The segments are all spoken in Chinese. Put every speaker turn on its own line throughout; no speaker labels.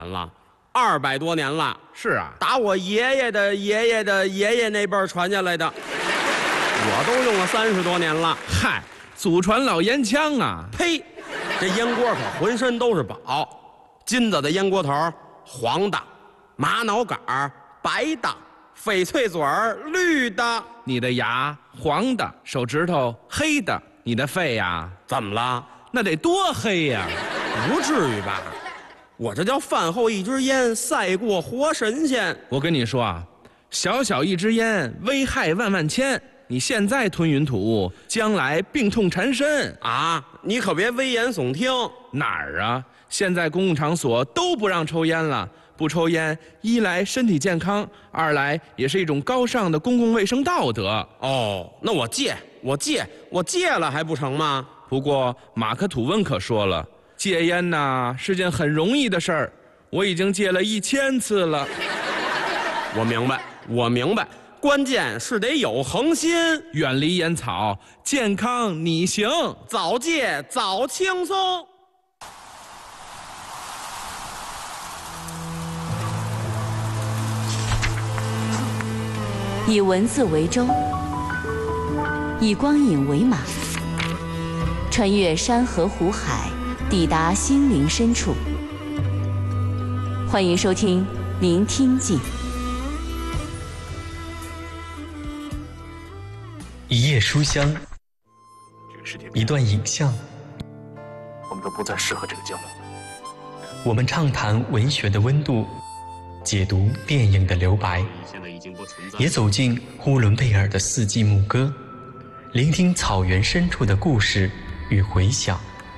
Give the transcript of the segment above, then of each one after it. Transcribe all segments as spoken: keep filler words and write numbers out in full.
了，二百多年了。
是啊，
打我爷爷的爷爷的爷爷那辈儿传下来的，我都用了三十多年了。
嗨，祖传老烟枪啊！
呸，这烟锅可浑身都是宝，金子的烟锅头，黄的；玛瑙杆儿，白的；翡翠嘴儿，绿的。
你的牙黄的，手指头黑的，你的肺呀，
怎么了？
那得多黑呀！
不至于吧？我这叫饭后一支烟，赛过活神仙。
我跟你说啊，小小一支烟，危害万万千。你现在吞云吐雾，将来病痛缠身
啊！你可别危言耸听。
哪儿啊？现在公共场所都不让抽烟了。不抽烟，一来身体健康，二来也是一种高尚的公共卫生道德。
哦，那我戒，我戒，我戒了还不成吗？
不过马克吐温可说了，戒烟呐是件很容易的事儿，我已经戒了一千次了。
我明白，我明白，关键是得有恒心，
远离烟草，健康你行，
早戒早轻松。
以文字为舟，以光影为马，穿越山河湖海，抵达心灵深处。欢迎收听《聆听记》。
一页书香，一段影像，
我们都不再适合这个节目。
我们畅谈文学的温度，解读电影的留白，也走进呼伦贝尔的四季牧歌，聆听草原深处的故事与回响。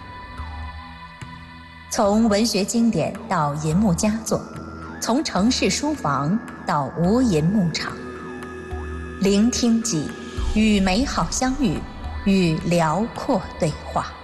从文学经典到银幕佳作，从城市书房到无垠牧场，聆听记，与美好相遇，与辽阔对话。